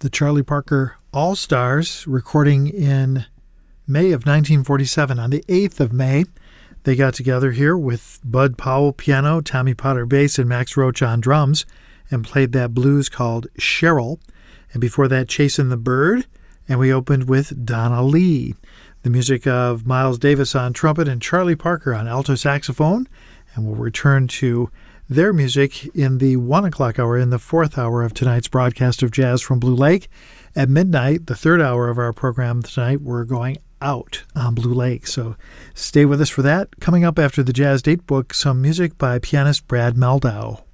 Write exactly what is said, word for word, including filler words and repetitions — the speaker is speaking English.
the Charlie Parker All-Stars, recording in May of nineteen forty-seven. On the eighth of May, they got together here with Bud Powell piano, Tommy Potter bass, and Max Roach on drums and played that blues called Cheryl. And before that, Chasin' the Bird, and we opened with Donna Lee. The music of Miles Davis on trumpet and Charlie Parker on alto saxophone. And we'll return to their music in the one o'clock hour, in the fourth hour of tonight's broadcast of Jazz from Blue Lake. At midnight, the third hour of our program tonight, we're going out on Blue Lake. So stay with us for that. Coming up after the Jazz Date Book, some music by pianist Brad Mehldau.